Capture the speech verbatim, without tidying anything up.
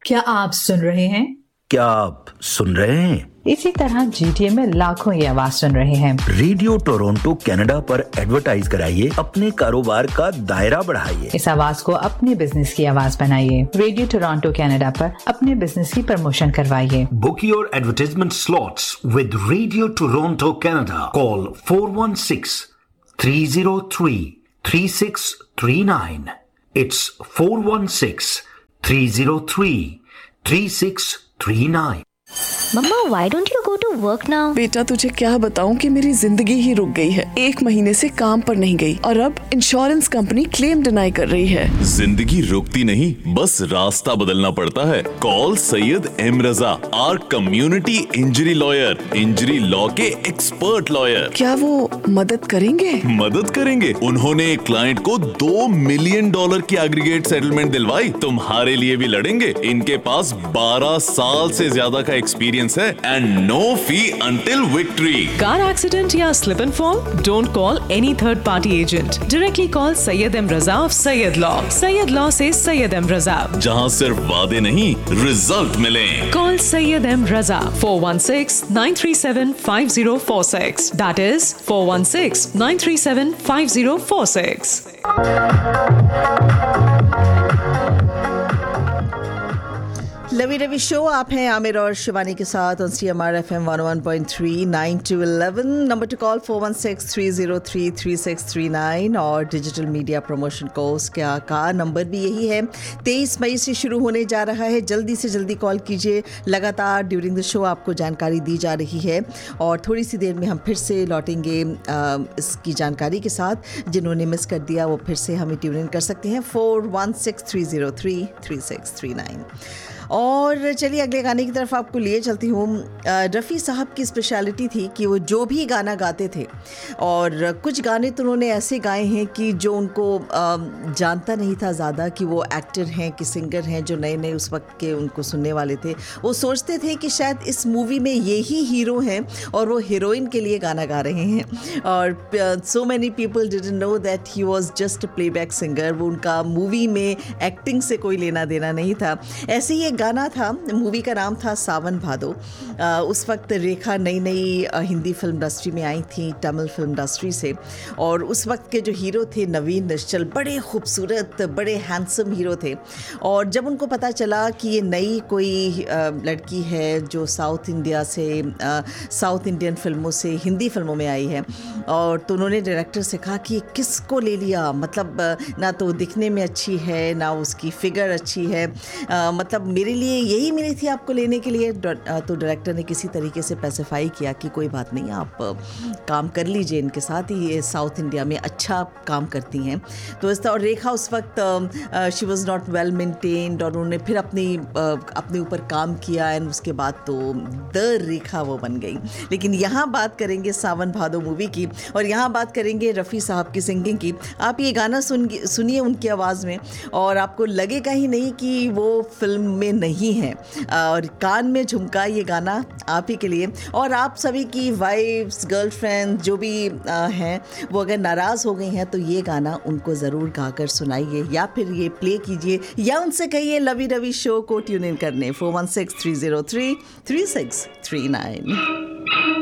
क्या आप सुन रहे हैं? क्या आप सुन रहे हैं? इसी तरह जीटीए में लाखों ये आवाज सुन रहे हैं। रेडियो टोरंटो कनाडा पर एडवर्टाइज कराइए, अपने कारोबार का दायरा बढ़ाइए। इस आवाज को अपने बिजनेस की आवाज बनाइए। रेडियो टोरंटो कनाडा पर अपने बिजनेस की प्रमोशन करवाइए। Book your advertisement slots with Radio Toronto Canada. Call four one six, three zero three, three six three nine. It's four one six, three zero three, three six three nine. Mamma, why don't you go to work now? बेटा, तुझे क्या बताऊं कि मेरी जिंदगी ही रुक गई है। एक महीने से काम पर नहीं गई और अब इंश्योरेंस कंपनी क्लेम डिनाई कर रही है। जिंदगी रुकती नहीं, बस रास्ता बदलना पड़ता है। Call Syed M Raza, our community injury lawyer, injury law के एक्सपर्ट लॉयर। क्या वो मदद करेंगे? मदद करेंगे। उन्होंने एक क्लाइंट को दो मिलियन डॉलर की एग्रीगेट सेटलमेंट दिलवाई, तुम्हारे लिए भी लड़ेंगे। इनके पास बारह साल से ज्यादा का एक्सपीरियंस है and no fee until victory. Car accident या slip and fall? Don't call any third party agent, directly call Syed M Raza of Syed law. Syed law से सैयद एम रजा, जहां सिर्फ वादे नहीं रिजल्ट मिले। Call Syed M Raza four one six, nine three seven, five zero four six. That is four one six, nine three seven, five zero four six. Lavi Ravi show, आप हैं आमिर और शिवानी के साथ on C M R F M one oh one point three, nine to eleven. Number two call four one six, three zero three, three six three nine और digital media promotion course क्या का number भी यही है। तेईस मई से शुरू होने जा रहा है, जल्दी से जल्दी कॉल कीजिए। लगातार ड्यूरिंग द शो आपको जानकारी दी जा रही है और थोड़ी सी देर में हम फिर से लौटेंगे इसकी जानकारी के साथ। जिन्होंने मिस कर दिया वो फिर से हमें ट्यून इन कर सकते हैं four one six, three zero three, three six three nine। और चलिए अगले गाने की तरफ आपको लिए चलती हूँ। रफ़ी साहब की स्पेशलिटी थी कि वो जो भी गाना गाते थे, और कुछ गाने तो उन्होंने ऐसे गाए हैं कि जो उनको जानता नहीं था ज़्यादा कि वो एक्टर हैं कि सिंगर हैं। जो नए नए उस वक्त के उनको सुनने वाले थे वो सोचते थे कि शायद इस मूवी में यही हीरो हैं और वो हीरोइन के लिए गाना गा रहे हैं। और so many people didn't know that he was just a playback singer. वो उनका मूवी में एक्टिंग से कोई लेना देना नहीं था। ऐसे ही गाना था, मूवी का नाम था सावन भादो। आ, उस वक्त रेखा नई नई हिंदी फिल्म इंडस्ट्री में आई थी, तमिल फिल्म इंडस्ट्री से। और उस वक्त के जो हीरो थे नवीन निश्चल, बड़े खूबसूरत बड़े हैंडसम हीरो थे। और जब उनको पता चला कि ये नई कोई आ, लड़की है जो साउथ इंडिया से आ, साउथ इंडियन फिल्मों से हिंदी फिल्मों में आई है, और तो उन्होंने डायरेक्टर से कहा कि किसको ले लिया, मतलब ना तो दिखने में अच्छी है ना उसकी फिगर अच्छी है, आ, मतलब मेरे लिए यही मिली थी आपको लेने के लिए। तो डायरेक्टर ने किसी तरीके से स्पेसिफाई किया कि कोई बात नहीं, आप काम कर लीजिए इनके साथ, ही ये साउथ इंडिया में अच्छा काम करती हैं। तो इस और रेखा उस वक्त she was not well maintained और उन्होंने फिर अपनी अपने ऊपर काम किया एंड उसके बाद तो द रेखा वो बन गई। लेकिन यहाँ बात करेंगे सावन भादो मूवी की, और यहाँ बात करेंगे रफ़ी साहब की सिंगिंग की। आप ये गाना सुन सुनिए उनकी आवाज़ में और आपको लगेगा ही नहीं कि वो फिल्म में नहीं है। और कान में झुमका ये गाना आप ही के लिए, और आप सभी की वाइफ्स, गर्लफ्रेंड जो भी हैं वो अगर नाराज़ हो गई हैं तो ये गाना उनको ज़रूर गाकर सुनाइए या फिर ये प्ले कीजिए या उनसे कहिए लवी रवि शो को ट्यून इन करने four one six, three zero three, three six three nine।